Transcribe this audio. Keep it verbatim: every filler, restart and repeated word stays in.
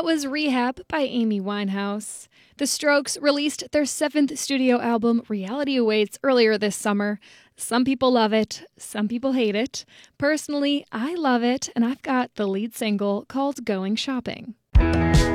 That was Rehab by Amy Winehouse. The Strokes released their seventh studio album, Reality Awaits, earlier this summer. Some people love it, some people hate it. Personally, I love it, and I've got the lead single called Going Shopping.